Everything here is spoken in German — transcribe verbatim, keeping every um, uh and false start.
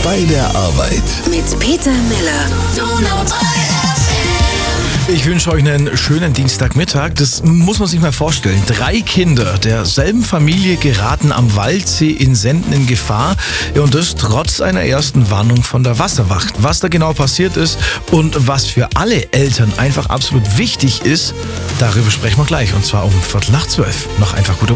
bei der Arbeit. Mit Peter Miller. Ich wünsche euch einen schönen Dienstagmittag. Das muss man sich mal vorstellen. Drei Kinder derselben Familie geraten am Waldsee in Senden in Gefahr. Ja, und das trotz einer ersten Warnung von der Wasserwacht. Was da genau passiert ist und was für alle Eltern einfach absolut wichtig ist, darüber sprechen wir gleich. Und zwar um Viertel nach zwölf. Noch einfach gute